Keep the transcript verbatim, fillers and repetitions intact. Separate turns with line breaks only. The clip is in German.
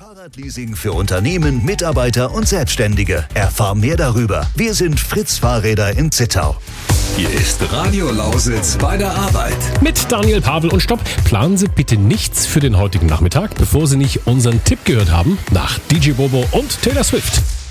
Fahrradleasing für Unternehmen, Mitarbeiter und Selbstständige. Erfahr mehr darüber. Wir sind Fritz Fahrräder in Zittau.
Hier ist Radio Lausitz bei der Arbeit.
Mit Daniel, Pavel und Stopp. Planen Sie bitte nichts für den heutigen Nachmittag, bevor Sie nicht unseren Tipp gehört haben nach D J Bobo und Taylor Swift.